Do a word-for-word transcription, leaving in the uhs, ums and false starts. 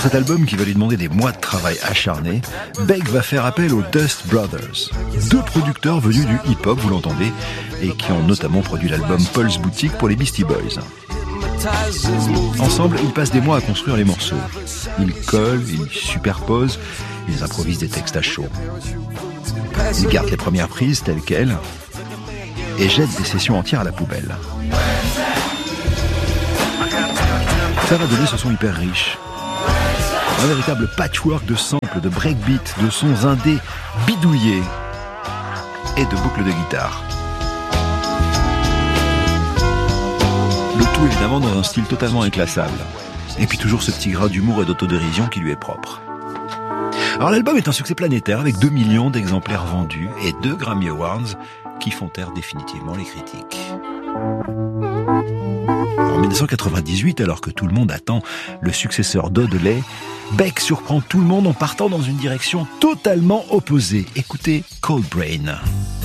cet album qui va lui demander des mois de travail acharné, Beck va faire appel aux Dust Brothers, deux producteurs venus du hip-hop, vous l'entendez, et qui ont notamment produit l'album Paul's Boutique pour les Beastie Boys. Ensemble, ils passent des mois à construire les morceaux. Ils collent, ils superposent, ils improvisent des textes à chaud. Ils gardent les premières prises telles quelles et jettent des sessions entières à la poubelle. Ça va donner ce son hyper riche. Un véritable patchwork de samples, de breakbeats, de sons indés bidouillés et de boucles de guitare. Le tout évidemment dans un style totalement inclassable. Et puis toujours ce petit grain d'humour et d'autodérision qui lui est propre. Alors l'album est un succès planétaire avec deux millions d'exemplaires vendus et deux Grammy Awards qui font taire définitivement les critiques. En dix-neuf cent quatre-vingt-dix-huit, alors que tout le monde attend le successeur d'Audley, Beck surprend tout le monde en partant dans une direction totalement opposée. Écoutez Cold Brain.